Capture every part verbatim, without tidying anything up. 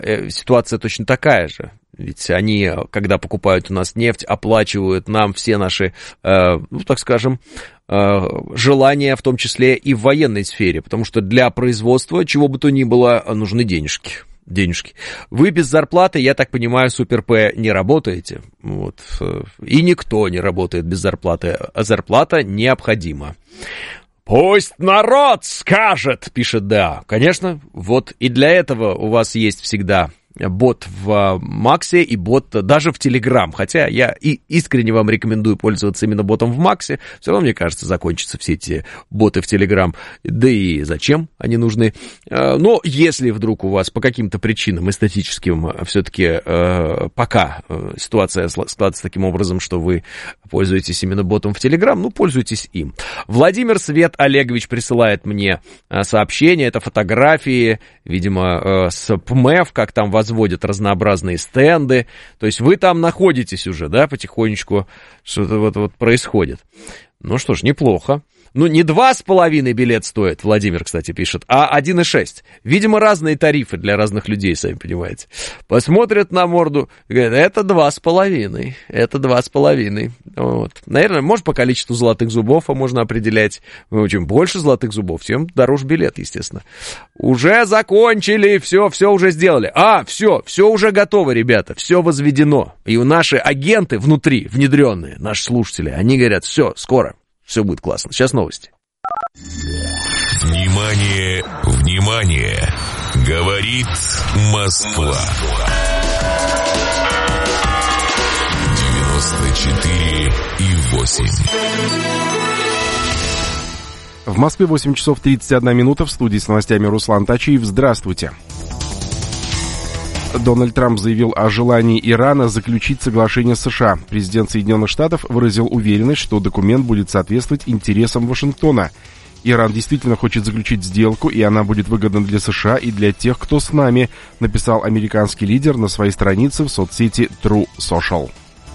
э, ситуация точно такая же. Ведь они, когда покупают у нас нефть, оплачивают нам все наши, э, ну, так скажем, э, желания, в том числе и в военной сфере, потому что для производства, чего бы то ни было, нужны денежки. денежки. Вы без зарплаты, я так понимаю, Супер-П не работаете. Вот. И никто не работает без зарплаты, а зарплата необходима. «Пусть народ скажет», пишет Да. Конечно, вот и для этого у вас есть всегда бот в Максе и бот даже в Телеграм. Хотя я и искренне вам рекомендую пользоваться именно ботом в Максе. Все равно, мне кажется, закончатся все эти боты в Телеграм. Да и зачем они нужны? Но если вдруг у вас по каким-то причинам эстетическим все-таки пока ситуация складывается таким образом, что вы пользуетесь именно ботом в Телеграм, ну, пользуйтесь им. Владимир Свет Олегович присылает мне сообщение. Это фотографии, видимо, с ПМЭФ, как там возводят разнообразные стенды. То есть вы там находитесь уже, да, потихонечку что-то вот, вот происходит. Ну что ж, неплохо. Ну, не два с половиной билет стоит, Владимир, кстати, пишет, а один и шесть. Видимо, разные тарифы для разных людей, сами понимаете. Посмотрят на морду и говорят, это два с половиной, это два с половиной. Вот. Наверное, может, по количеству золотых зубов а можно определять. Ну, чем больше золотых зубов, тем дороже билет, естественно. Уже закончили, все, все уже сделали. А, все, все уже готово, ребята, все возведено. И наши агенты внутри, внедренные, наши слушатели, они говорят, все, скоро. Все будет классно. Сейчас новости. Внимание, внимание! Говорит Москва. девяносто четыре и восемь. В Москве восемь часов тридцать одна минута. В студии с новостями Руслан Тачиев. Здравствуйте. Дональд Трамп заявил о желании Ирана заключить соглашение с США. Президент Соединенных Штатов выразил уверенность, что документ будет соответствовать интересам Вашингтона. Иран действительно хочет заключить сделку, и она будет выгодна для США и для тех, кто с нами, написал американский лидер на своей странице в соцсети True Social.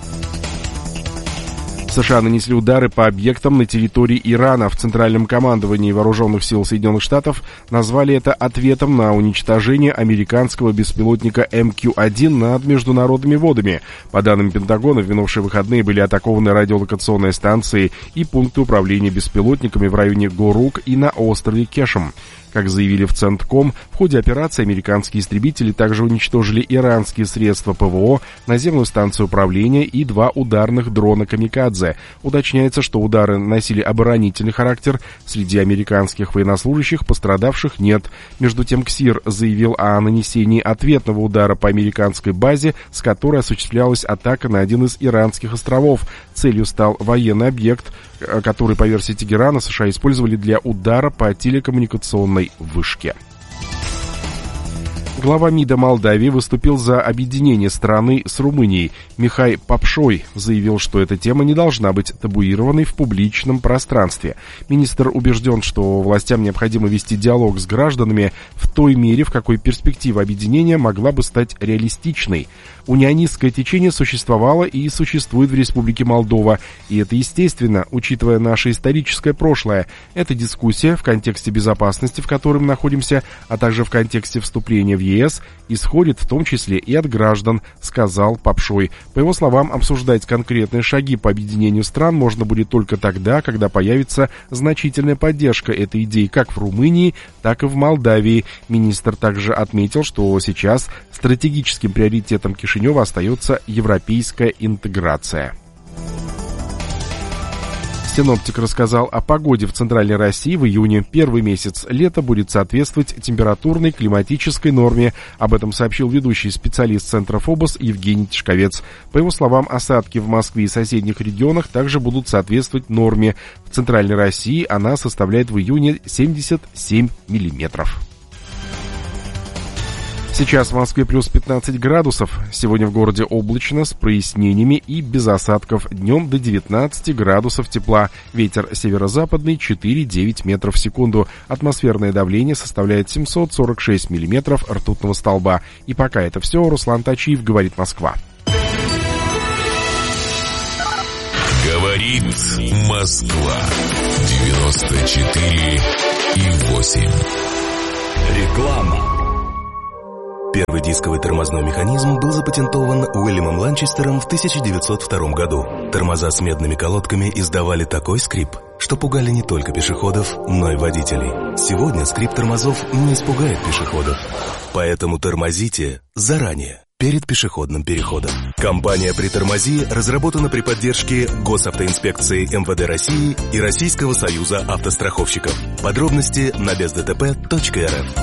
США нанесли удары по объектам на территории Ирана. В Центральном командовании Вооруженных сил Соединенных Штатов назвали это ответом на уничтожение американского беспилотника эм кью один над международными водами. По данным Пентагона, в минувшие выходные были атакованы радиолокационные станции и пункты управления беспилотниками в районе Горук и на острове Кешем. Как заявили в Центком, в ходе операции американские истребители также уничтожили иранские средства ПВО, наземную станцию управления и два ударных дрона «Камикадзе». Уточняется, что удары носили оборонительный характер. Среди американских военнослужащих пострадавших нет. Между тем, КСИР заявил о нанесении ответного удара по американской базе, с которой осуществлялась атака на один из иранских островов. Целью стал военный объект, который, по версии Тегерана, США использовали для удара по телекоммуникационной вышке. Глава МИДа Молдавии выступил за объединение страны с Румынией. Михай Папшой заявил, что эта тема не должна быть табуированной в публичном пространстве. Министр убежден, что властям необходимо вести диалог с гражданами в той мере, в какой перспектива объединения могла бы стать реалистичной. Унионистское течение существовало и существует в Республике Молдова, и это естественно, учитывая наше историческое прошлое. Эта дискуссия в контексте безопасности, в которой мы находимся, а также в контексте вступления в ЕС, исходит в том числе и от граждан, сказал Папшой. По его словам, обсуждать конкретные шаги по объединению стран можно будет только тогда, когда появится значительная поддержка этой идеи как в Румынии, так и в Молдавии. Министр также отметил, что сейчас стратегическим приоритетом Кишинева остается европейская интеграция. Синоптик рассказал о погоде в Центральной России в июне. Первый месяц лета будет соответствовать температурной климатической норме. Об этом сообщил ведущий специалист Центра ФОБОС Евгений Тишковец. По его словам, осадки в Москве и соседних регионах также будут соответствовать норме. В Центральной России она составляет в июне семьдесят семь миллиметров. Сейчас в Москве плюс пятнадцать градусов. Сегодня в городе облачно, с прояснениями и без осадков. Днем до девятнадцати градусов тепла. Ветер северо-западный четыре-девять метров в секунду. Атмосферное давление составляет семьсот сорок шесть миллиметров ртутного столба. И пока это все. Руслан Тачиев, говорит Москва. Говорит Москва. девяносто четыре и восемь. Реклама. Первый дисковый тормозной механизм был запатентован Уильямом Ланчестером в тысяча девятьсот втором году. Тормоза с медными колодками издавали такой скрип, что пугали не только пешеходов, но и водителей. Сегодня скрип тормозов не испугает пешеходов. Поэтому тормозите заранее, перед пешеходным переходом. Компания «Притормози» разработана при поддержке Госавтоинспекции эм вэ дэ России и Российского союза автостраховщиков. Подробности на без дэ тэ пэ точка эр эф.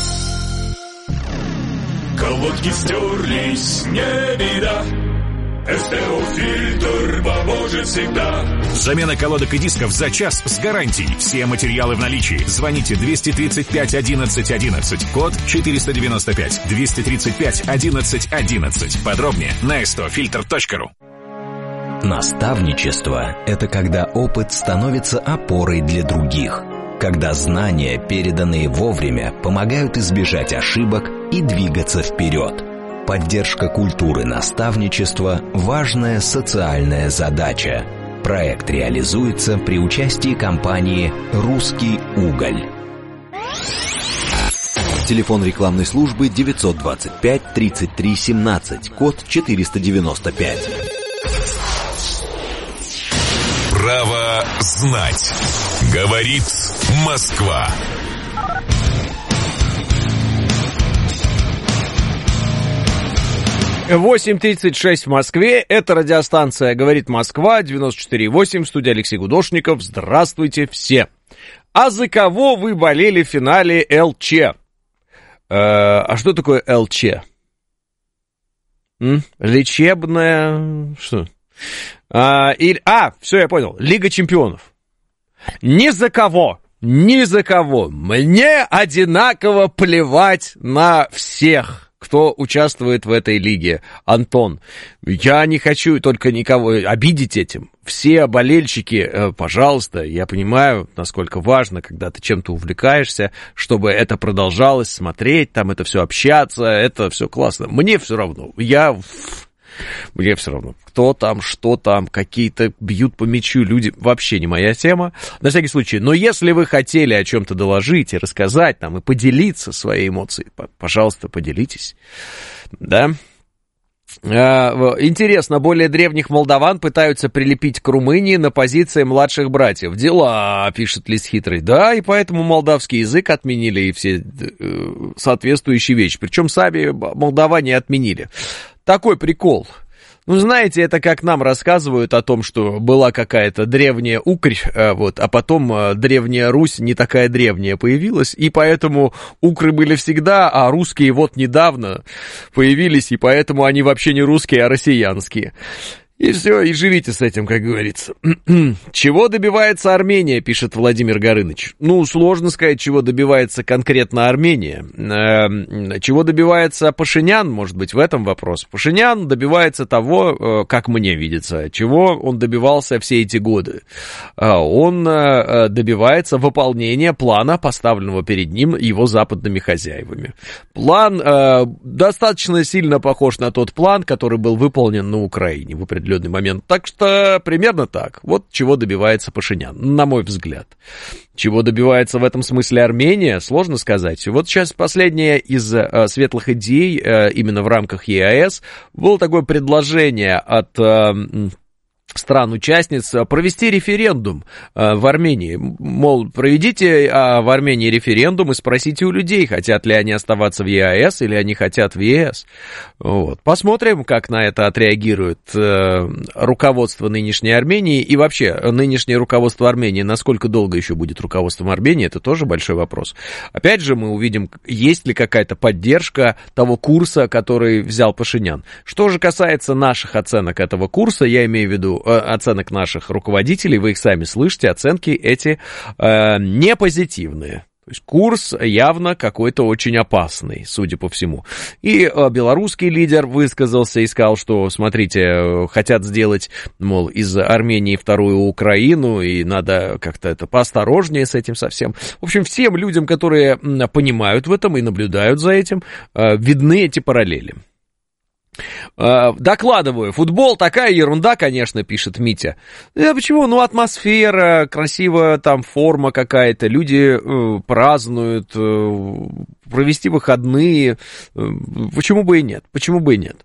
Колодки стерлись, не беда. эс тэ о-фильтр поможет всегда. Замена колодок и дисков за час с гарантией. Все материалы в наличии. Звоните двести тридцать пять одиннадцать одиннадцать, код четыреста девяносто пять, двести тридцать пять одиннадцать одиннадцать. Подробнее на эс тэ о фильтр точка ру. Наставничество – это когда опыт становится опорой для других. Когда знания, переданные вовремя, помогают избежать ошибок и двигаться вперед. Поддержка культуры наставничества – важная социальная задача. Проект реализуется при участии компании «Русский уголь». Телефон рекламной службы девятьсот двадцать пять тридцать три семнадцать, код четыреста девяносто пять. Право знать. Говорит Москва. восемь тридцать шесть в Москве. Это радиостанция «Говорит Москва», девяносто четыре и восемь. В студии Алексей Гудошников. Здравствуйте все. А за кого вы болели в финале эл че? Э, а что такое эл че? М? Лечебная... Что? А, или... а, все, я понял. Лига чемпионов. Ни за кого. Ни за кого. Мне одинаково плевать на всех, кто участвует в этой лиге. Антон, я не хочу только никого обидеть этим. Все болельщики, пожалуйста, я понимаю, насколько важно, когда ты чем-то увлекаешься, чтобы это продолжалось, смотреть, там это все общаться, это все классно. Мне все равно. Я... Мне все равно, кто там, что там, какие-то бьют по мячу люди, вообще не моя тема, на всякий случай. Но если вы хотели о чем-то доложить и рассказать нам, и поделиться своей эмоцией, пожалуйста, поделитесь, да. Интересно, более древних молдаван пытаются прилепить к Румынии на позиции младших братьев. Дела, пишет Лист Хитрый. Да, и поэтому молдавский язык отменили и все соответствующие вещи. Причем сами молдаване отменили. Такой прикол. Ну, знаете, это как нам рассказывают о том, что была какая-то древняя Укрь, вот, а потом древняя Русь не такая древняя появилась, и поэтому укры были всегда, а русские вот недавно появились, и поэтому они вообще не русские, а россиянские. И все, и живите с этим, как говорится. Чего добивается Армения, пишет Владимир Горыныч. Ну, сложно сказать, чего добивается конкретно Армения. Э, чего добивается Пашинян, может быть, в этом вопрос. Пашинян добивается того, э, как мне видится, чего он добивался все эти годы. Э, он э, добивается выполнения плана, поставленного перед ним его западными хозяевами. План э, достаточно сильно похож на тот план, который был выполнен на Украине в определенном определенный момент. Так что примерно так. Вот чего добивается Пашинян, на мой взгляд. Чего добивается в этом смысле Армения, сложно сказать. Вот сейчас последнее из э, светлых идей, э, именно в рамках е а эс, было такое предложение от... Э, стран-участниц провести референдум э, в Армении. Мол, проведите э, в Армении референдум и спросите у людей, хотят ли они оставаться в е а эс или они хотят в е эс. Вот. Посмотрим, как на это отреагирует э, руководство нынешней Армении и вообще нынешнее руководство Армении. Насколько долго еще будет руководством Армении, это тоже большой вопрос. Опять же, мы увидим, есть ли какая-то поддержка того курса, который взял Пашинян. Что же касается наших оценок этого курса, я имею в виду оценок наших руководителей, вы их сами слышите, оценки эти э, не позитивные. То есть курс явно какой-то очень опасный, судя по всему. И э, белорусский лидер высказался и сказал, что, смотрите, хотят сделать, мол, из Армении вторую Украину, и надо как-то это поосторожнее с этим совсем. В общем, всем людям, которые понимают в этом и наблюдают за этим, э, видны эти параллели. Докладываю, футбол такая ерунда, конечно, пишет Митя. Да почему? Ну, атмосфера, красивая там форма какая-то, люди э, празднуют, э, провести выходные. Э, почему бы и нет? Почему бы и нет?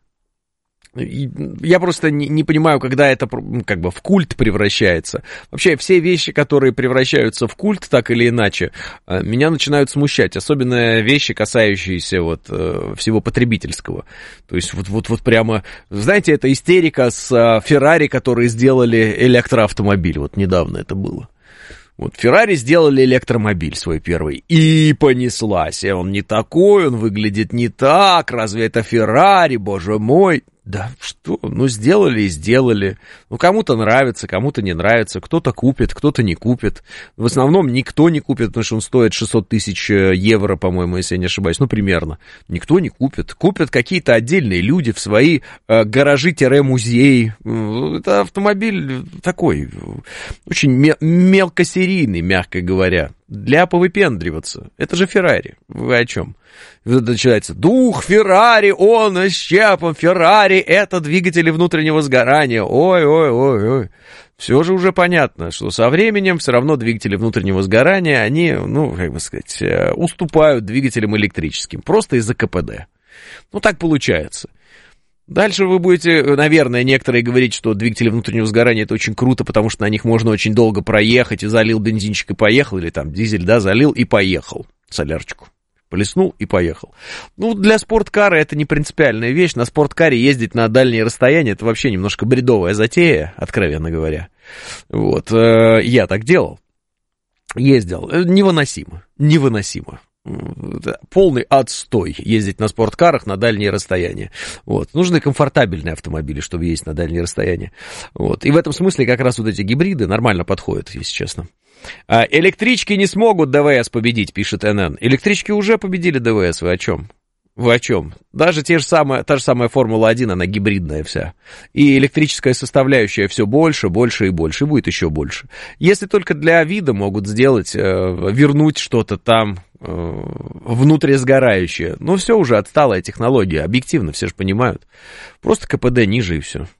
Я просто не, не понимаю, когда это как бы в культ превращается. Вообще, все вещи, которые превращаются в культ, так или иначе, меня начинают смущать. Особенно вещи, касающиеся вот всего потребительского. То есть вот, вот, вот прямо, знаете, это истерика с Феррари, которые сделали электроавтомобиль. Вот недавно это было. Вот Феррари сделали электромобиль свой первый, и понеслась. И он не такой, он выглядит не так, разве это Феррари, боже мой. Да что, ну сделали и сделали. Ну кому-то нравится, кому-то не нравится, кто-то купит, кто-то не купит. В основном никто не купит, потому что он стоит шестьсот тысяч евро, по-моему, если я не ошибаюсь, ну примерно. Никто не купит. Купят какие-то отдельные люди в свои э, гаражи-музеи. Это автомобиль такой, очень мелкосерийный, мягко говоря. Для повыпендриваться. Это же Феррари. Вы о чем? Начинается: дух Феррари, он исчерпан. Феррари — это двигатели внутреннего сгорания. Ой-ой-ой-ой. Все же уже понятно, что со временем все равно двигатели внутреннего сгорания, они, ну, как бы сказать, уступают двигателям электрическим. Просто из-за ка пэ дэ. Ну, так получается. Дальше вы будете, наверное, некоторые говорить, что двигатели внутреннего сгорания — это очень круто, потому что на них можно очень долго проехать, и залил бензинчик и поехал, или там дизель, да, залил и поехал, солярочку, плеснул и поехал. Ну, для спорткара это не принципиальная вещь, на спорткаре ездить на дальние расстояния — это вообще немножко бредовая затея, откровенно говоря. Вот, я так делал, ездил, невыносимо, невыносимо. Полный отстой ездить на спорткарах на дальние расстояния. Вот. Нужны комфортабельные автомобили, чтобы ездить на дальние расстояния. Вот. И в этом смысле как раз вот эти гибриды нормально подходят, если честно. А электрички не смогут дэ вэ эс победить, пишет эн эн. Электрички уже победили дэ вэ эс, вы о чем? Вы о чем? Даже те же самые, та же самая Формула один, она гибридная вся. И электрическая составляющая все больше, больше и больше, и будет еще больше. Если только для вида могут сделать, э, вернуть что-то там э, внутрисгорающее. Но все уже отсталая технология, объективно, все же понимают. Просто ка пэ дэ ниже и все.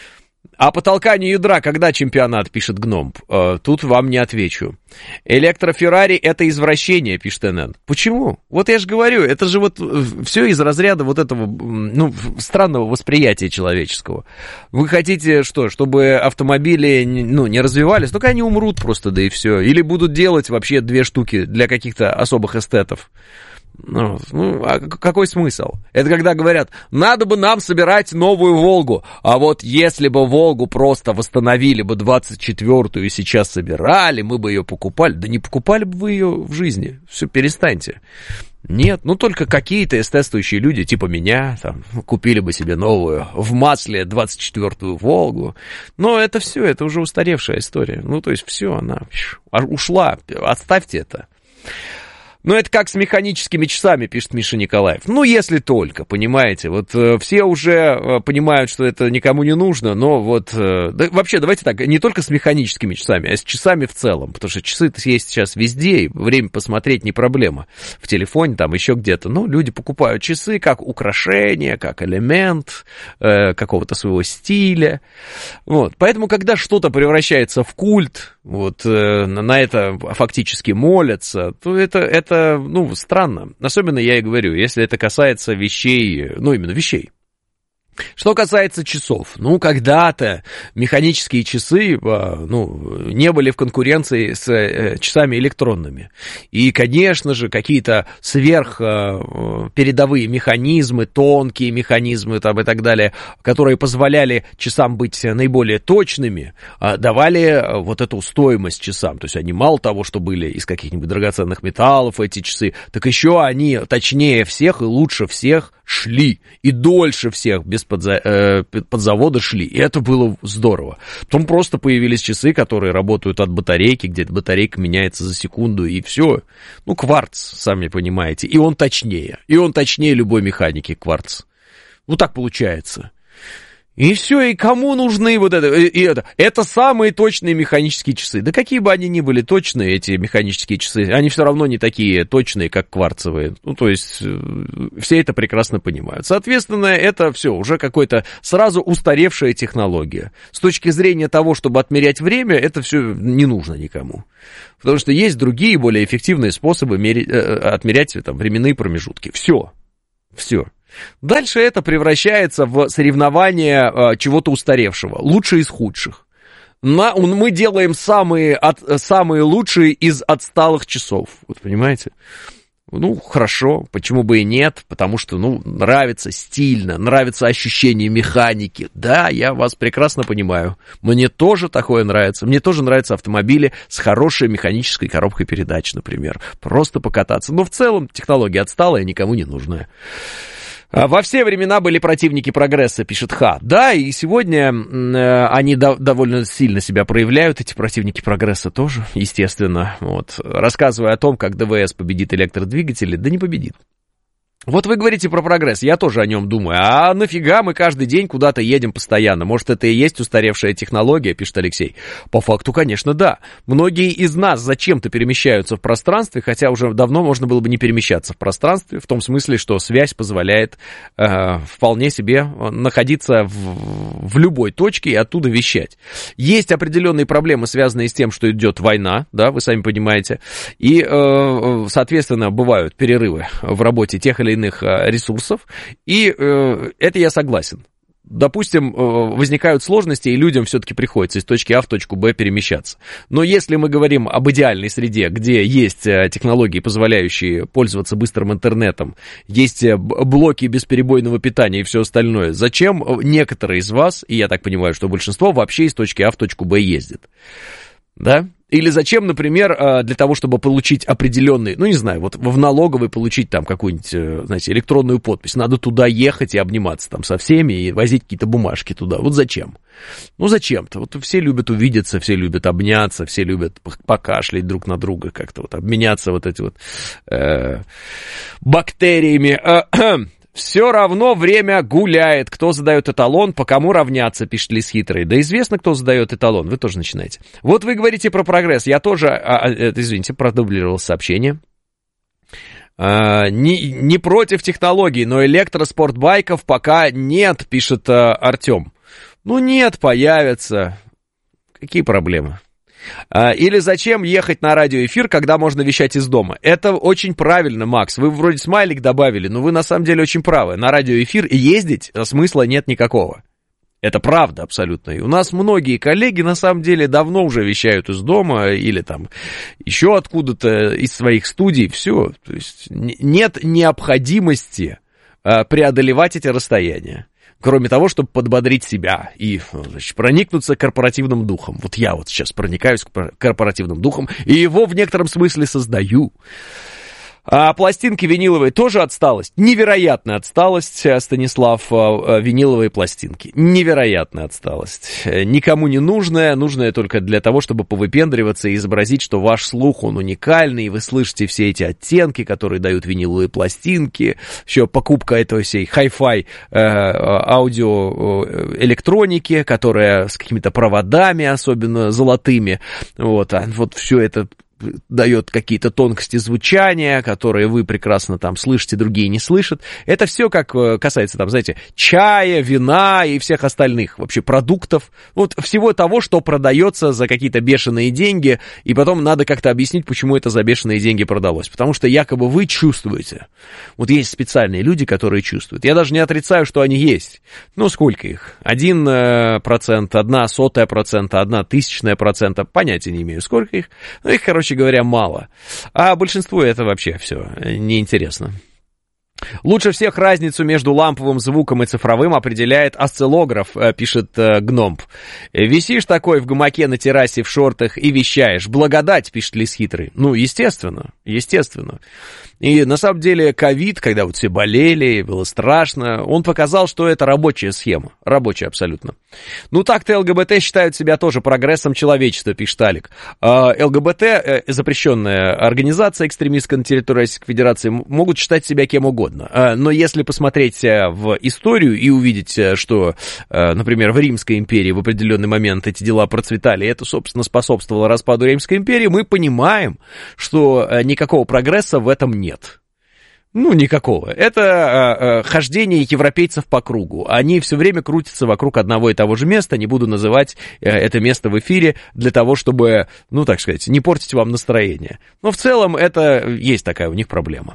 А по толканию ядра когда чемпионат, пишет Гном? Тут вам не отвечу. Электроферрари — это извращение, пишет эн эн. Почему? Вот я же говорю, это же вот все из разряда вот этого, ну, странного восприятия человеческого. Вы хотите что, чтобы автомобили, ну, не развивались? Только они умрут просто, да и все. Или будут делать вообще две штуки для каких-то особых эстетов. Ну, ну, а какой смысл? Это когда говорят: надо бы нам собирать новую Волгу. А вот если бы Волгу просто восстановили бы двадцать четвёртую и сейчас собирали, мы бы ее покупали. Да не покупали бы вы ее в жизни. Все, перестаньте. Нет, ну только какие-то эстетствующие люди, типа меня, там, купили бы себе новую в масле двадцать четвёртую Волгу. Но это все, это уже устаревшая история. Ну, то есть все, она ушла. Отставьте это. Ну, это как с механическими часами, пишет Миша Николаев. Ну, если только, понимаете. Вот э, все уже э, понимают, что это никому не нужно, но вот... Э, да, вообще, давайте так, не только с механическими часами, а с часами в целом. Потому что часы-то есть сейчас везде, и время посмотреть не проблема. В телефоне, там, еще где-то. Ну, люди покупают часы как украшение, как элемент э, какого-то своего стиля. Вот. Поэтому, когда что-то превращается в культ, вот, э, на это фактически молятся, то это... это Это, ну, странно. Особенно, я и говорю, если это касается вещей, ну, именно вещей. Что касается часов, ну, когда-то механические часы, ну, не были в конкуренции с часами электронными. И, конечно же, какие-то сверхпередовые механизмы, тонкие механизмы там и так далее, которые позволяли часам быть наиболее точными, давали вот эту стоимость часам. То есть они мало того, что были из каких-нибудь драгоценных металлов эти часы, так еще они точнее всех и лучше всех шли. И дольше всех без подза- э, подзавода шли. И это было здорово. Потом просто появились часы, которые работают от батарейки, где батарейка меняется за секунду, и все. Ну, кварц, сами понимаете. И он точнее. И он точнее любой механики, кварц. Вот так получается. И все, и кому нужны вот это, и, и это? Это самые точные механические часы. Да какие бы они ни были точные, эти механические часы, они все равно не такие точные, как кварцевые. Ну, то есть, все это прекрасно понимают. Соответственно, это все уже какой-то сразу устаревшая технология. С точки зрения того, чтобы отмерять время, это все не нужно никому. Потому что есть другие, более эффективные способы мерить, отмерять там, временные промежутки. Все. Все. Дальше это превращается в соревнование э, чего-то устаревшего, лучшие из худших. На, мы делаем самые, от, самые лучшие из отсталых часов, вот понимаете? Ну, хорошо, почему бы и нет, потому что, ну, нравится стильно, нравится ощущение механики. Да, я вас прекрасно понимаю, мне тоже такое нравится, мне тоже нравятся автомобили с хорошей механической коробкой передач, например, просто покататься. Но в целом технология отсталая, никому не нужная. Во все времена были противники прогресса, пишет Ха. Да, и сегодня э, они до, довольно сильно себя проявляют, эти противники прогресса тоже, естественно. Вот. Рассказывая о том, как ДВС победит электродвигатели, да не победит. Вот вы говорите про прогресс, я тоже о нем думаю. А нафига мы каждый день куда-то едем постоянно? Может, это и есть устаревшая технология, пишет Алексей. По факту, конечно, да. Многие из нас зачем-то перемещаются в пространстве, хотя уже давно можно было бы не перемещаться в пространстве, в том смысле, что связь позволяет э, вполне себе находиться в, в любой точке и оттуда вещать. Есть определенные проблемы, связанные с тем, что идет война, да, вы сами понимаете, и, э, соответственно, бывают перерывы в работе тех или иных ресурсов, и э, это я согласен. Допустим, э, возникают сложности, и людям все-таки приходится из точки А в точку Б перемещаться. Но если мы говорим об идеальной среде, где есть технологии, позволяющие пользоваться быстрым интернетом, есть блоки бесперебойного питания и все остальное, зачем некоторые из вас, и я так понимаю, что большинство, вообще из точки А в точку Б ездит? Да? Или зачем, например, для того, чтобы получить определенный, ну, не знаю, вот в налоговой получить там какую-нибудь, знаете, электронную подпись, надо туда ехать и обниматься там со всеми и возить какие-то бумажки туда. Вот зачем? Ну, зачем-то. Вот все любят увидеться, все любят обняться, все любят покашлять друг на друга, как-то вот обменяться вот эти вот э, бактериями. Все равно время гуляет. Кто задает эталон, по кому равняться, пишет Лис Хитрый. Да известно, кто задает эталон. Вы тоже начинаете. Вот вы говорите про прогресс. Я тоже, а, извините, продублировал сообщение. А, не, не против технологий, но электроспортбайков пока нет, пишет а, Артем. Ну нет, появятся. Какие проблемы? Или зачем ехать на радиоэфир, когда можно вещать из дома? Это очень правильно, Макс. Вы вроде смайлик добавили, но вы на самом деле очень правы. На радиоэфир ездить смысла нет никакого. Это правда абсолютно. И у нас многие коллеги на самом деле давно уже вещают из дома или там еще откуда-то из своих студий. Все. То есть нет необходимости преодолевать эти расстояния. Кроме того, чтобы подбодрить себя и, значит, проникнуться корпоративным духом. Вот я вот сейчас проникаюсь корпоративным духом и его в некотором смысле создаю. А пластинки виниловые тоже отсталость. Невероятная отсталость, Станислав, виниловые пластинки. Невероятная отсталость. Никому не нужная, нужная только для того, чтобы повыпендриваться и изобразить, что ваш слух, он уникальный, и вы слышите все эти оттенки, которые дают виниловые пластинки. Еще покупка этой всей хай-фай э, аудиоэлектроники, которая с какими-то проводами, особенно золотыми. Вот, а вот все это дает какие-то тонкости звучания, которые вы прекрасно там слышите, другие не слышат. Это все как касается, там, знаете, чая, вина и всех остальных вообще продуктов. Вот всего того, что продается за какие-то бешеные деньги, и потом надо как-то объяснить, почему это за бешеные деньги продалось. Потому что якобы вы чувствуете. Вот есть специальные люди, которые чувствуют. Я даже не отрицаю, что они есть. Ну, сколько их? Один процент, одна сотая процента, одна тысячная процента. Понятия не имею, сколько их. Ну, их, короче говоря, мало. А большинству это вообще все неинтересно. Лучше всех разницу между ламповым звуком и цифровым определяет осциллограф, пишет Гномб. Висишь такой в гамаке на террасе в шортах и вещаешь. Благодать, пишет Лис Хитрый. Ну, естественно, естественно. И на самом деле ковид, когда вот все болели, было страшно, он показал, что это рабочая схема, рабочая абсолютно. Ну так-то ЛГБТ считают себя тоже прогрессом человечества, пишет Алик. ЛГБТ, запрещенная организация экстремистская на территории Российской Федерации, могут считать себя кем угодно. Но если посмотреть в историю и увидеть, что, например, в Римской империи в определенный момент эти дела процветали, и это, собственно, способствовало распаду Римской империи, мы понимаем, что никакого прогресса в этом нет. Нет. Ну, никакого. Это э, э, хождение европейцев по кругу. Они все время крутятся вокруг одного и того же места. Не буду называть э, это место в эфире для того, чтобы, ну, так сказать, не портить вам настроение. Но в целом это есть такая у них проблема.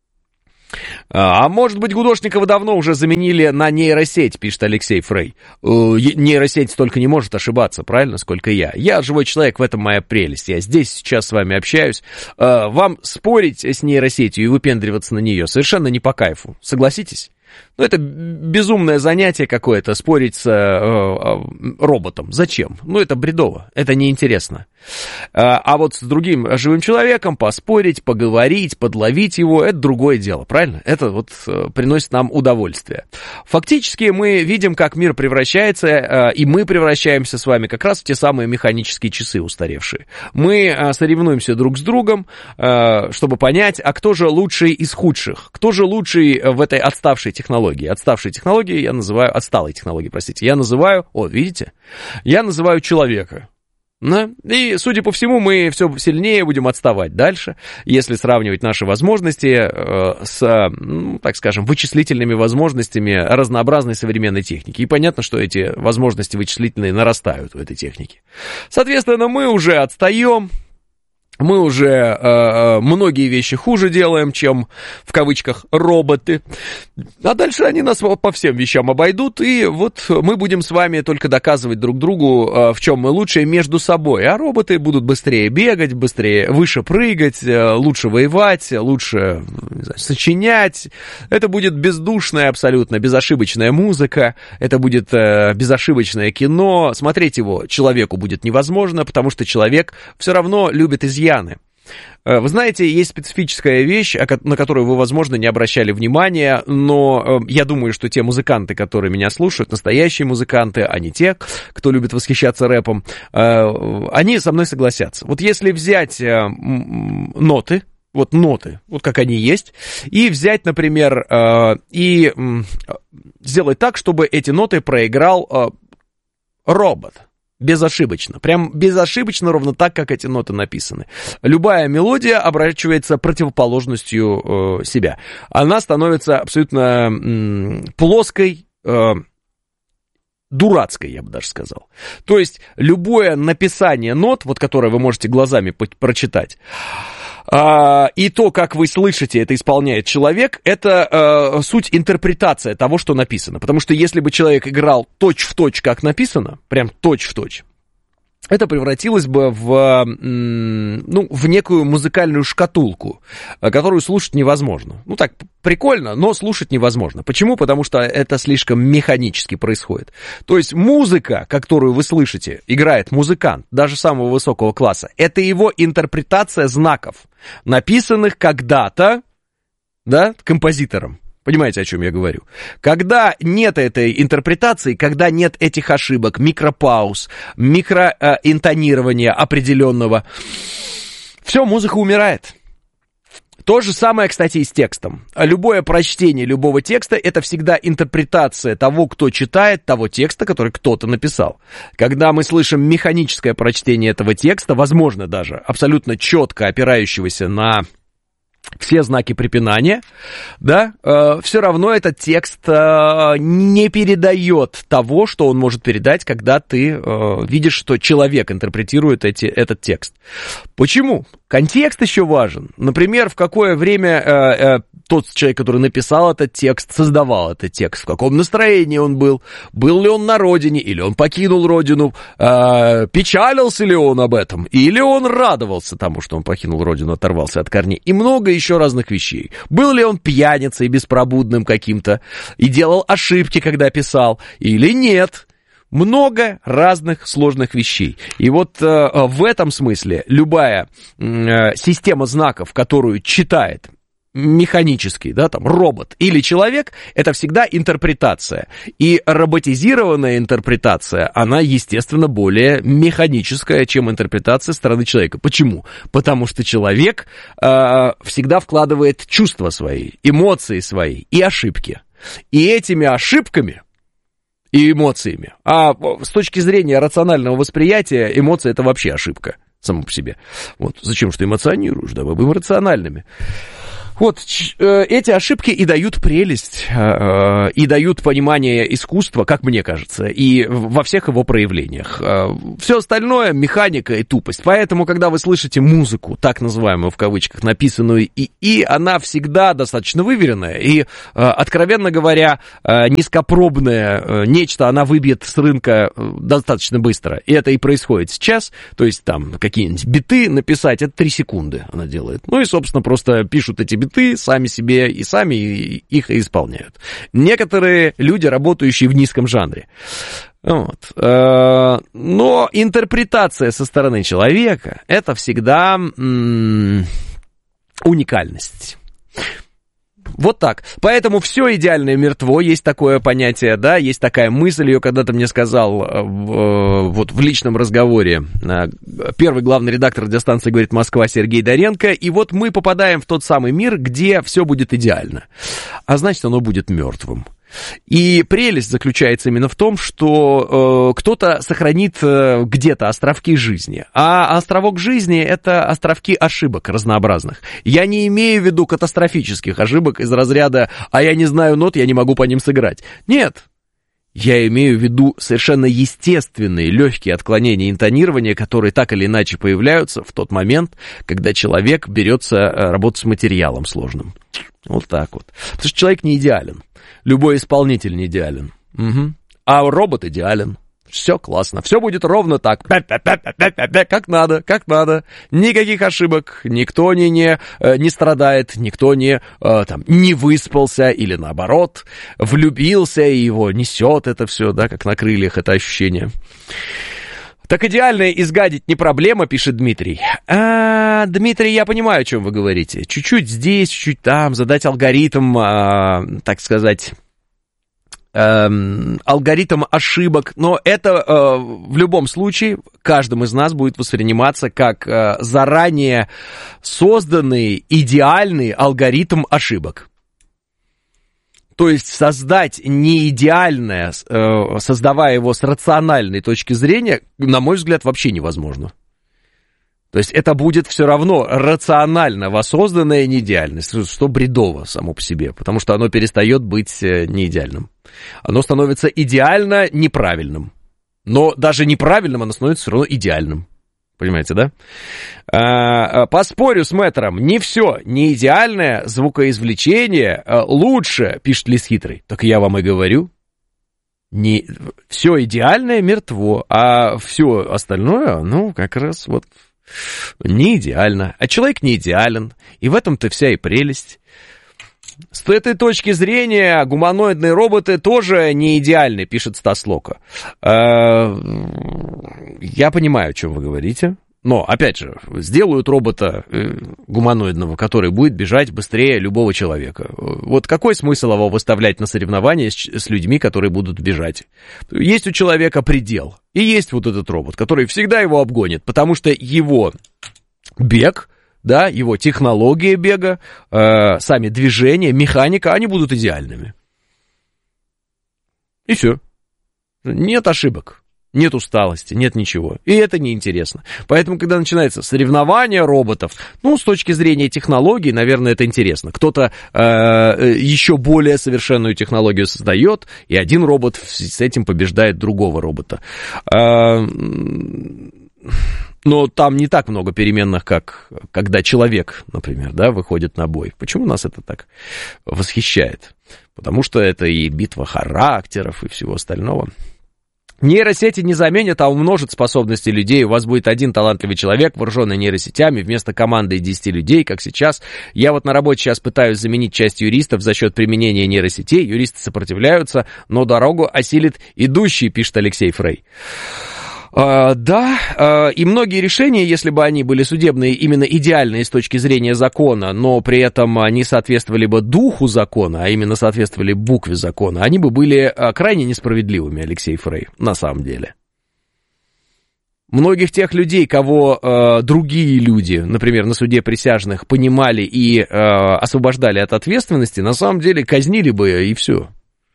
А может быть, Гудошникова давно уже заменили на нейросеть, пишет Алексей Фрей. Нейросеть столько не может ошибаться, правильно, сколько я. Я живой человек, в этом моя прелесть. Я здесь сейчас с вами общаюсь. Вам спорить с нейросетью и выпендриваться на нее совершенно не по кайфу. Согласитесь? Ну, это безумное занятие какое-то, спорить с э, роботом. Зачем? Ну, это бредово, это неинтересно. А, а вот с другим живым человеком поспорить, поговорить, подловить его, это другое дело, правильно? Это вот э, приносит нам удовольствие. Фактически мы видим, как мир превращается, э, и мы превращаемся с вами как раз в те самые механические часы устаревшие. Мы э, соревнуемся друг с другом, э, чтобы понять, а кто же лучший из худших, кто же лучший в этой отставшей технологии. Отставшие технологии я называю, отсталые технологии, простите, я называю, о, видите, я называю человека. Да? И, судя по всему, мы все сильнее будем отставать дальше, если сравнивать наши возможности э, с, ну, так скажем, вычислительными возможностями разнообразной современной техники. И понятно, что эти возможности вычислительные нарастают у этой техники. Соответственно, мы уже отстаем. Мы уже э, многие вещи хуже делаем, чем, в кавычках, роботы. А дальше они нас по всем вещам обойдут, и вот мы будем с вами только доказывать друг другу, э, в чем мы лучшие между собой. А роботы будут быстрее бегать, быстрее, выше прыгать, э, лучше воевать, лучше, не знаю, сочинять. Это будет бездушная, абсолютно безошибочная музыка, это будет э, безошибочное кино. Смотреть его человеку будет невозможно, потому что человек все равно любит изъяны. Вы знаете, есть специфическая вещь, на которую вы, возможно, не обращали внимания, но я думаю, что те музыканты, которые меня слушают, настоящие музыканты, а не те, кто любит восхищаться рэпом, они со мной согласятся. Вот если взять ноты, вот ноты, вот как они есть, и взять, например, и сделать так, чтобы эти ноты проиграл робот. Безошибочно. Прям безошибочно, ровно так, как эти ноты написаны. Любая мелодия оборачивается противоположностью э, себя. Она становится абсолютно м, плоской, э, дурацкой, я бы даже сказал. То есть, любое написание нот, вот которое вы можете глазами по- прочитать, Uh, и то, как вы слышите, это исполняет человек, это uh, суть интерпретация того, что написано. Потому что если бы человек играл точь-в-точь, как написано, прям точь-в-точь, это превратилось бы в, ну, в некую музыкальную шкатулку, которую слушать невозможно. Ну, так, прикольно, но слушать невозможно. Почему? Потому что это слишком механически происходит. То есть музыка, которую вы слышите, играет музыкант, даже самого высокого класса, это его интерпретация знаков, написанных когда-то, да, композитором. Понимаете, о чем я говорю? Когда нет этой интерпретации, когда нет этих ошибок, микропауз, микроинтонирования определенного, все, музыка умирает. То же самое, кстати, и с текстом. Любое прочтение любого текста — это всегда интерпретация того, кто читает, того текста, который кто-то написал. Когда мы слышим механическое прочтение этого текста, возможно даже абсолютно четко опирающегося на все знаки препинания, да, э, все равно этот текст э, не передает того, что он может передать, когда ты э, видишь, что человек интерпретирует эти, этот текст. Почему? Контекст еще важен. Например, в какое время э, э, тот человек, который написал этот текст, создавал этот текст, в каком настроении он был, был ли он на родине, или он покинул родину, э, печалился ли он об этом, или он радовался тому, что он покинул родину, оторвался от корней, и много еще разных вещей. Был ли он пьяницей беспробудным каким-то и делал ошибки, когда писал, или нет. Много разных сложных вещей. И вот э, в этом смысле любая э, система знаков, которую читает механический, да, там, робот или человек, это всегда интерпретация. И роботизированная интерпретация, она, естественно, более механическая, чем интерпретация стороны человека. Почему? Потому что человек э, всегда вкладывает чувства свои, эмоции свои и ошибки. И этими ошибками и эмоциями, а с точки зрения рационального восприятия, эмоция — это вообще ошибка само по себе. Вот, зачем что эмоционируешь, давай будем рациональными. Вот эти ошибки и дают прелесть, и дают понимание искусства, как мне кажется, и во всех его проявлениях. Все остальное — механика и тупость. Поэтому, когда вы слышите музыку, так называемую в кавычках, написанную ИИ, она всегда достаточно выверенная и, откровенно говоря, низкопробное нечто она выбьет с рынка достаточно быстро. И это и происходит сейчас. То есть там какие-нибудь биты написать, это три секунды она делает. Ну и, собственно, просто пишут эти биты сами себе и сами их и исполняют. Некоторые люди, работающие в низком жанре. Вот. Но интерпретация со стороны человека — это всегда м- уникальность. Вот так. Поэтому все идеальное мертво, есть такое понятие, да, есть такая мысль, ее когда-то мне сказал в, вот в личном разговоре первый главный редактор радиостанции «Говорит Москва» Сергей Доренко, и вот мы попадаем в тот самый мир, где все будет идеально, а значит, оно будет мертвым. И прелесть заключается именно в том, что э, кто-то сохранит э, где-то островки жизни, а островок жизни — это островки ошибок разнообразных. Я не имею в виду катастрофических ошибок из разряда «а я не знаю нот, я не могу по ним сыграть». Нет, я имею в виду совершенно естественные легкие отклонения интонирования, которые так или иначе появляются в тот момент, когда человек берется работать с материалом сложным. Вот так вот. Потому что человек не идеален. Любой исполнитель не идеален. Угу. А робот идеален. Все классно. Все будет ровно так. Как надо, как надо. Никаких ошибок. Никто не, не, не страдает. Никто не, там, не выспался. Или наоборот, влюбился, и его несет это все, да, как на крыльях это ощущение. Так идеальное изгадить не проблема, пишет Дмитрий. А, Дмитрий, я понимаю, о чем вы говорите. Чуть-чуть здесь, чуть-чуть там, задать алгоритм, а, так сказать, а, алгоритм ошибок. Но это а, в любом случае каждым из нас будет восприниматься как а, заранее созданный идеальный алгоритм ошибок. То есть создать неидеальное, создавая его с рациональной точки зрения, на мой взгляд, вообще невозможно. То есть это будет все равно рационально воссозданная неидеальность, что бредово само по себе, потому что оно перестает быть неидеальным. Оно становится идеально неправильным. Но даже неправильным оно становится все равно идеальным. Понимаете, да? А, поспорю с мэтром, не все, не идеальное звукоизвлечение лучше, пишет Лис Хитрый. Так я вам и говорю. Не, все идеальное мертво, а все остальное, ну, как раз вот не идеально. А человек не идеален, и в этом-то вся и прелесть. С этой точки зрения гуманоидные роботы тоже не идеальны, пишет Стас Лока. Я понимаю, о чем вы говорите. Но, опять же, сделают робота гуманоидного, который будет бежать быстрее любого человека. Вот какой смысл его выставлять на соревнования с, с людьми, которые будут бежать? Есть у человека предел. И есть вот этот робот, который всегда его обгонит, потому что его бег... Да, его технология бега, э, сами движения, механика, они будут идеальными. И все. Нет ошибок, нет усталости, нет ничего. И это неинтересно. Поэтому, когда начинается соревнование роботов, ну, с точки зрения технологий, наверное, это интересно. Кто-то э, еще более совершенную технологию создает, и один робот с этим побеждает другого робота. Э, Но там не так много переменных, как когда человек, например, да, выходит на бой. Почему нас это так восхищает? Потому что это и битва характеров, и всего остального. Нейросети не заменят, а умножат способности людей. У вас будет один талантливый человек, вооруженный нейросетями, вместо команды из десяти людей, как сейчас. Я вот на работе сейчас пытаюсь заменить часть юристов за счет применения нейросетей. Юристы сопротивляются, но дорогу осилит идущий, пишет Алексей Фрей. Uh, да, uh, и многие решения, если бы они были судебные, именно идеальные с точки зрения закона, но при этом не соответствовали бы духу закона, а именно соответствовали букве закона, они бы были uh, крайне несправедливыми, Алексей Фрей, на самом деле. Многих тех людей, кого uh, другие люди, например, на суде присяжных, понимали и uh, освобождали от ответственности, на самом деле казнили бы и все.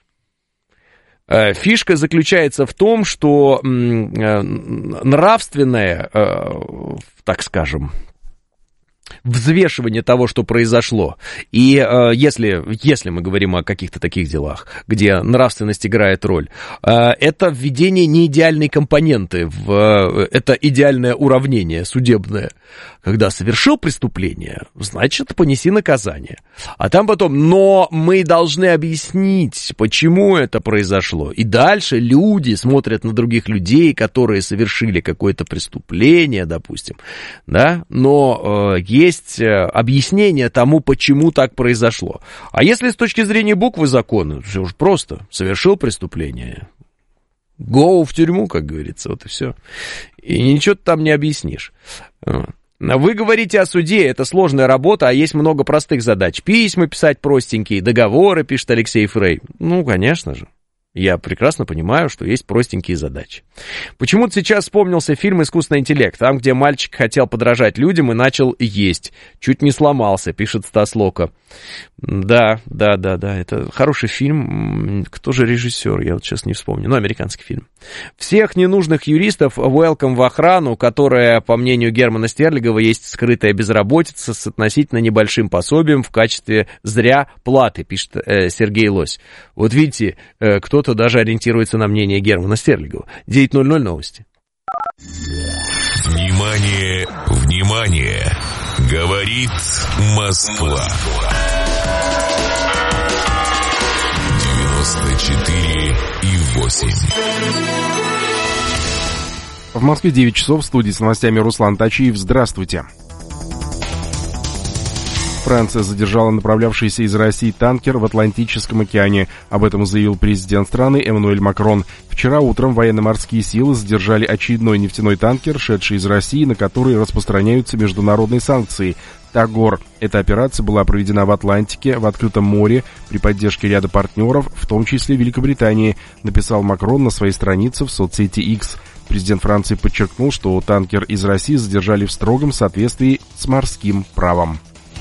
Фишка заключается в том, что нравственное, так скажем, взвешивание того, что произошло, и э, если, если мы говорим о каких-то таких делах, где нравственность играет роль, э, это введение неидеальной компоненты, в, э, это идеальное уравнение судебное. Когда совершил преступление, значит, понеси наказание. А там потом, но мы должны объяснить, почему это произошло. И дальше люди смотрят на других людей, которые совершили какое-то преступление, допустим, да, но э, есть объяснение тому, почему так произошло. А если с точки зрения буквы закона, все уж просто, совершил преступление, go в тюрьму, как говорится, вот и все. И ничего ты там не объяснишь. Вы говорите о суде, это сложная работа, а есть много простых задач. Письма писать простенькие, договоры, пишет Алексей Фрей. Ну, конечно же. Я прекрасно понимаю, что есть простенькие задачи. Почему-то сейчас вспомнился фильм «Искусственный интеллект», там, где мальчик хотел подражать людям и начал есть. Чуть не сломался, пишет Стас Лока. Да, да, да, да, это хороший фильм. Кто же режиссер? Я вот сейчас не вспомню. Ну, американский фильм. Всех ненужных юристов welcome в охрану, которая, по мнению Германа Стерлигова, есть скрытая безработица с относительно небольшим пособием в качестве зря платы, пишет э, Сергей Лось. Вот видите, э, кто-то даже ориентируется на мнение Германа Стерлигова. девять ноль ноль новости. Внимание, внимание! Говорит Москва. девяносто четыре и восемь. В Москве девять часов, в студии с новостями Руслан Тачиев. Здравствуйте. Франция задержала направлявшийся из России танкер в Атлантическом океане. Об этом заявил президент страны Эммануэль Макрон. Вчера утром военно-морские силы задержали очередной нефтяной танкер, шедший из России, на который распространяются международные санкции. «Тагор». Эта операция была проведена в Атлантике, в открытом море, при поддержке ряда партнеров, в том числе Великобритании, написал Макрон на своей странице в соцсети X. Президент Франции подчеркнул, что танкер из России задержали в строгом соответствии с морским правом.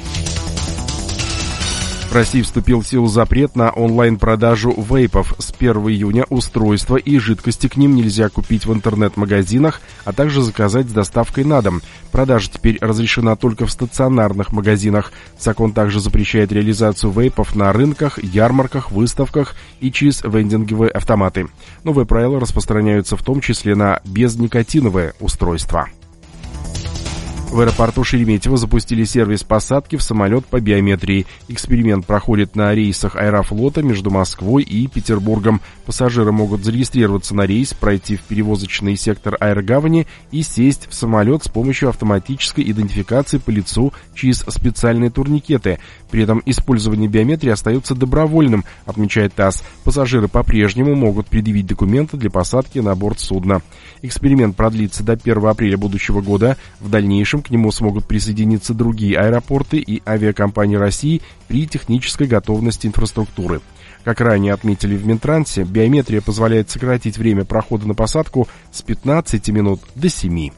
В России вступил в силу запрет на онлайн-продажу вейпов. С первого июня устройства и жидкости к ним нельзя купить в интернет-магазинах, а также заказать с доставкой на дом. Продажа теперь разрешена только в стационарных магазинах. Закон также запрещает реализацию вейпов на рынках, ярмарках, выставках и через вендинговые автоматы. Новые правила распространяются в том числе на безникотиновые устройства. В аэропорту Шереметьево запустили сервис посадки в самолет по биометрии. Эксперимент проходит на рейсах Аэрофлота между Москвой и Петербургом. Пассажиры могут зарегистрироваться на рейс, пройти в перевозочный сектор аэрогавани и сесть в самолет с помощью автоматической идентификации по лицу через специальные турникеты. При этом использование биометрии остается добровольным, отмечает ТАСС. Пассажиры по-прежнему могут предъявить документы для посадки на борт судна. Эксперимент продлится до первого апреля будущего года. В дальнейшем к нему смогут присоединиться другие аэропорты и авиакомпании России при технической готовности инфраструктуры. Как ранее отметили в Минтрансе, биометрия позволяет сократить время прохода на посадку с пятнадцати минут до семи.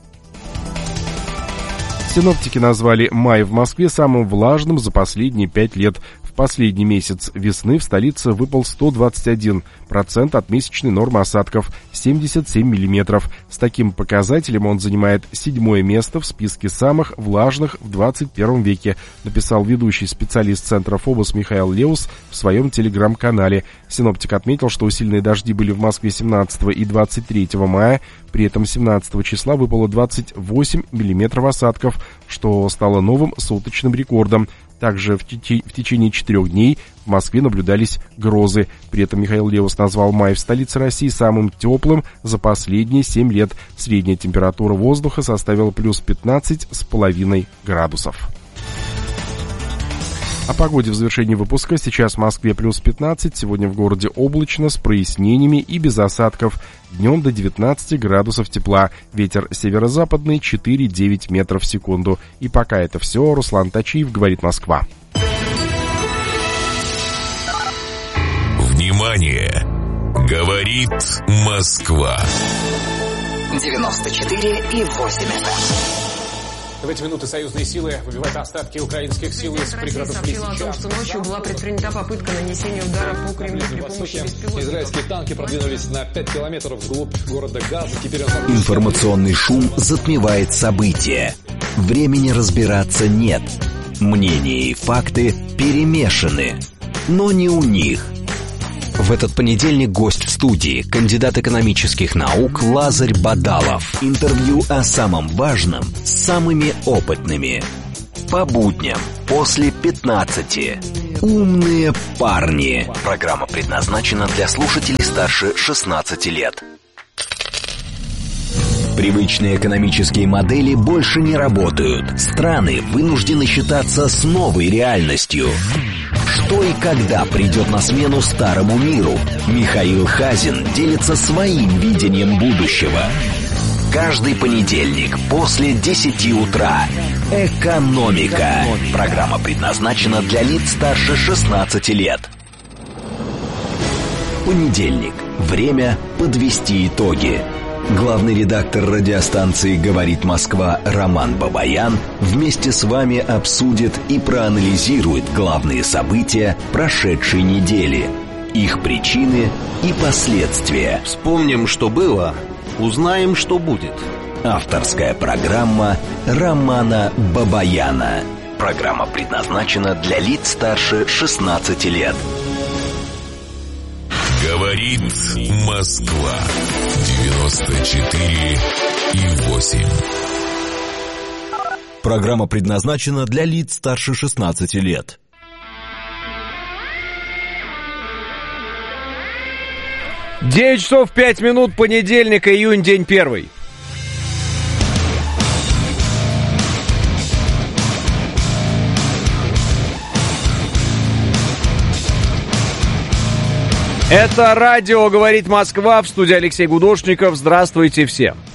Синоптики назвали май в Москве самым влажным за последние пять лет. В последний месяц весны в столице выпал сто двадцать один процент от месячной нормы осадков, семьдесят семь миллиметров. С таким показателем он занимает седьмое место в списке самых влажных в двадцать первом веке, написал ведущий специалист Центра ФОБОС Михаил Леус в своем телеграм-канале. Синоптик отметил, что усиленные дожди были в Москве семнадцатого и двадцать третьего мая, при этом семнадцатого числа выпало двадцать восемь миллиметров осадков, что стало новым суточным рекордом. Также в, те- в течение четырех дней в Москве наблюдались грозы. При этом Михаил Леус назвал май в столице России самым теплым за последние семь лет. Средняя температура воздуха составила плюс пятнадцать с половиной градусов. О погоде в завершении выпуска. Сейчас в Москве плюс пятнадцать, сегодня в городе облачно, с прояснениями и без осадков. Днем до девятнадцати градусов тепла. Ветер северо-западный четыре-девять метров в секунду. И пока это все. Руслан Тачиев, говорит Москва. Внимание! Говорит Москва. девяносто четыре и восемь эф эм. В эти минуты союзные силы выбивают остатки украинских сил из пригородов сообщила о том, что ночью была предпринята попытка нанесения удара по Кремлю при помощи беспилотников. Израильские танки продвинулись на пять километров вглубь города Газа. Теперь он... Информационный шум затмевает события. Времени разбираться нет. Мнения и факты перемешаны. Но не у них. В этот понедельник гость в студии, кандидат экономических наук Лазарь Бадалов. Интервью о самом важном с самыми опытными. По будням после пятнадцати. Умные парни. Программа предназначена для слушателей старше шестнадцати лет. Привычные экономические модели больше не работают. Страны вынуждены считаться с новой реальностью. Что и когда придет на смену старому миру? Михаил Хазин делится своим видением будущего. Каждый понедельник после десяти утра. Экономика. Программа предназначена для лиц старше шестнадцати лет. Понедельник. Время подвести итоги. Главный редактор радиостанции «Говорит Москва» Роман Бабаян вместе с вами обсудит и проанализирует главные события прошедшей недели, их причины и последствия. Вспомним, что было, узнаем, что будет. Авторская программа Романа Бабаяна. Программа предназначена для лиц старше шестнадцати лет. Говорит Москва. девяносто четыре и восемь. Программа предназначена для лиц старше шестнадцати лет. девять часов пять минут, понедельник, июнь, день первый. Это радио «Говорит Москва», в студии Алексей Гудошников. Здравствуйте всем.